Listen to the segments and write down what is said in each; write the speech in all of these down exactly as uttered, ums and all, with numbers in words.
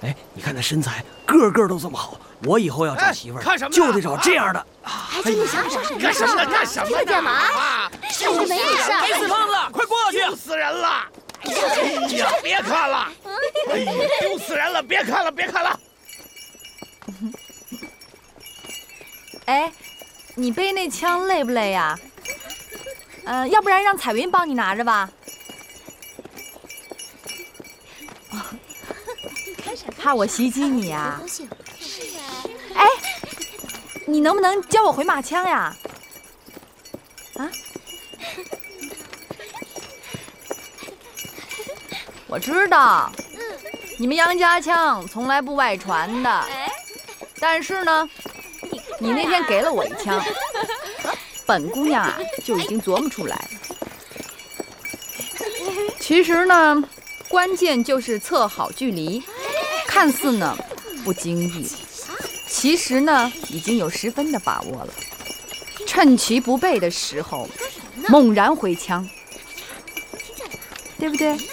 哎，你看那身材，个个都这么好，我以后要找媳妇儿， 看什么就得找这样的。 哎，这你想想什么？ 干什么呢？干什么呢？ 干嘛？ 羞死没事。 哎，死胖子，快过去！羞死人了！哎呀，别看了！哎呀，羞死人了！别看了，别看了！ 哎，你背那枪累不累呀？呃，要不然让彩云帮你拿着吧。怕我袭击你呀？哎，你能不能教我回马枪呀？啊？我知道，你们杨家枪从来不外传的，但是呢，你那天给了我一枪，本姑娘啊就已经琢磨出来了。其实呢，关键就是测好距离。看似呢不经意，其实呢已经有十分的把握了。趁其不备的时候，猛然回枪，对不对？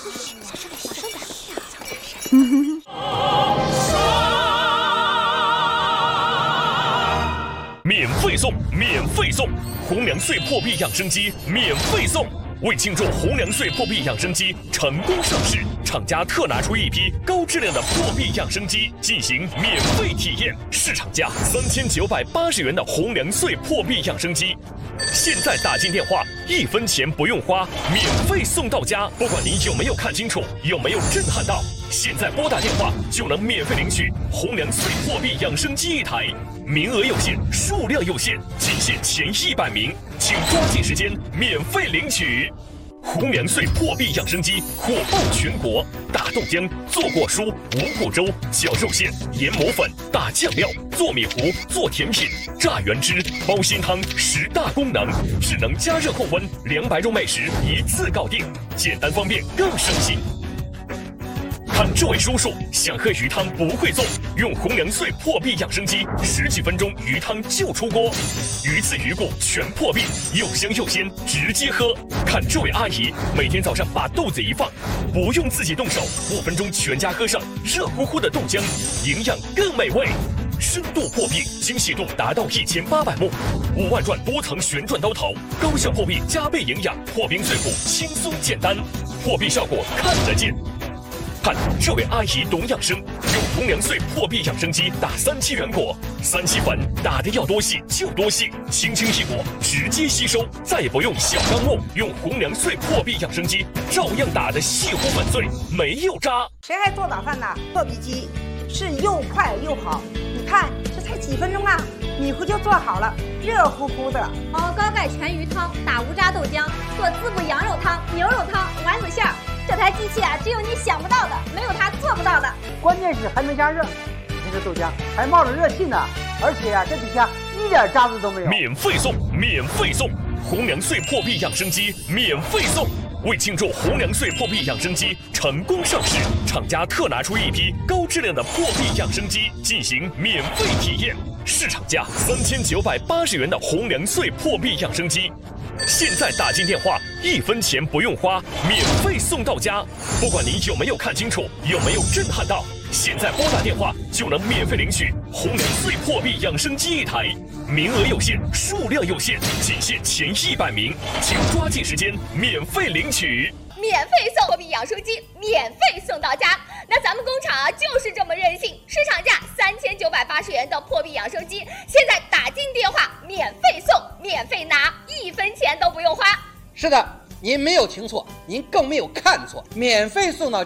免费送，免费送，红粮岁破壁养生机免费送。为庆祝红粮岁破壁养生机成功上市，厂家特拿出一批高质量的破壁养生机进行免费体验，市场价三千九百八十元的红粮岁破壁养生机，现在打进电话，一分钱不用花，免费送到家。不管您有没有看清楚，有没有震撼到，现在拨打电话就能免费领取红粮岁破壁养生机一台。名额有限，数量有限，仅限前一百名，请抓紧时间免费领取。红粮岁破壁养生机火爆全国，打豆浆、做果蔬、五谷粥、搅肉馅、研磨粉、打酱料、做米糊、做甜品、榨原汁、煲鲜汤，十大功能，只能加热后温，两百种美食一次搞定，简单方便更省心。看这位叔叔想喝鱼汤不会做，用红粮岁破壁养生机，十几分钟鱼汤就出锅，鱼刺鱼骨全破壁，又香又鲜，直接喝。看这位阿姨每天早上把豆子一放，不用自己动手，五分钟全家喝上热乎乎的豆浆，营养更美味。深度破壁，精细度达到一千八百目，五万转多层旋转刀头，高效破壁加倍营养，破冰碎骨轻松简单，破壁效果看得见。看这位阿姨懂养生，用红粮岁破壁养生机打三七圆果，三七粉打的要多细就多细，轻轻一裹直接吸收，再也不用小钢沫，用红粮岁破壁养生机照样打得细乎粉碎，没有渣。 谁还做早饭呢？破壁机是又快又好，你看这才几分钟啊，米糊就做好了，热乎乎的。 熬高钙全鱼汤，打无渣豆浆，做滋补羊肉汤、牛肉汤、丸子馅儿。这台机器啊，只有你想不到的，没有它做不到的。 关键是还能加热，你看这豆浆还冒着热气呢，而且啊，这底下一点渣子都没有。 免费送，免费送，红粮岁破壁养生机免费送。为庆祝红粮岁破壁养生机成功上市，厂家特拿出一批高质量的破壁养生机进行免费体验，市场价三千九百八十元的红粮岁破壁养生机。现在打进电话，一分钱不用花，免费送到家。不管您有没有看清楚，有没有震撼到，现在拨打电话就能免费领取红粮岁破壁养生机一台。名额有限，数量有限，仅限前一百名，请抓紧时间免费领取。 免费送破壁养生机，免费送到家。那咱们工厂啊就是这么任性，市场价三千九百八十元的破壁养生机，现在打进电话免费送，免费拿，一分钱都不用花。 是的，您没有听错，您更没有看错，免费送到